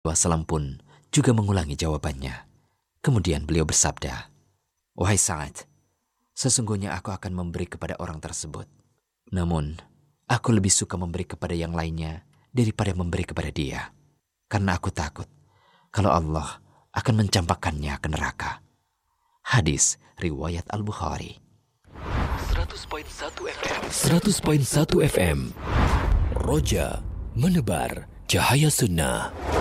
Wasallam pun juga mengulangi jawabannya. Kemudian beliau bersabda, "Wahai Sa'ad, sesungguhnya aku akan memberi kepada orang tersebut. Namun, aku lebih suka memberi kepada yang lainnya daripada memberi kepada dia. Karena aku takut kalau Allah akan mencampakkannya ke neraka." Hadis riwayat Al-Bukhari. 100.1 FM. 100.1 FM. Roja menebar cahaya sunnah.